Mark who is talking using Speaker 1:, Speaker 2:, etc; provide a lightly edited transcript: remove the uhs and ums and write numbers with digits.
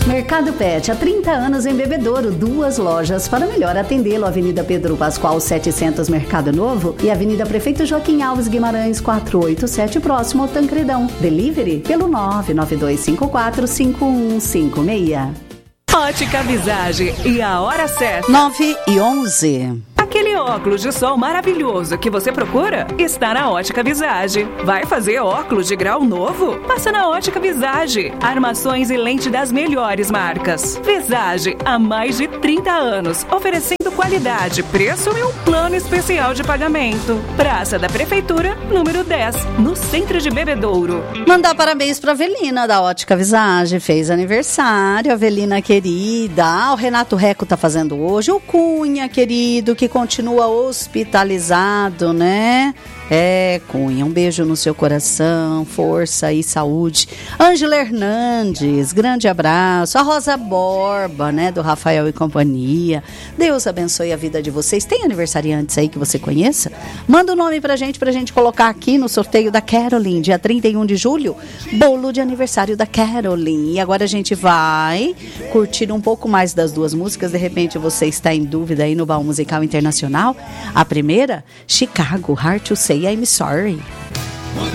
Speaker 1: Mercado Pet, há 30 anos em Bebedouro, 2 lojas para melhor atendê-lo. Avenida Pedro Pascoal 700, Mercado Novo, e Avenida Prefeito Joaquim Alves Guimarães 487, próximo ao Tancredão. Delivery pelo 992545156.
Speaker 2: Ótica Visage e a hora certa.
Speaker 1: 9h11.
Speaker 2: Aquele óculos de sol maravilhoso que você procura está na Ótica Visage. Vai fazer óculos de grau novo? Passa na Ótica Visage. Armações e lente das melhores marcas. Visage, há mais de 30 anos, oferecendo qualidade, preço e um plano especial de pagamento. Praça da Prefeitura, número 10, no centro de Bebedouro.
Speaker 1: Mandar parabéns para a Avelina da Ótica Visage, fez aniversário, Avelina querida. O Renato Reco tá fazendo hoje, o Cunha querido, que continua hospitalizado, né? Cunha, um beijo no seu coração, força e saúde. Ângela Hernandes, grande abraço. A Rosa Borba, né, do Rafael e Companhia. Deus abençoe a vida de vocês. Tem aniversariantes aí que você conheça? Manda o nome pra gente colocar aqui no sorteio da Caroline, dia 31 de julho, bolo de aniversário da Caroline. E agora a gente vai curtir um pouco mais das duas músicas. De repente você está em dúvida aí no baú musical internacional. A primeira, Chicago, Hard to Say I'm Sorry.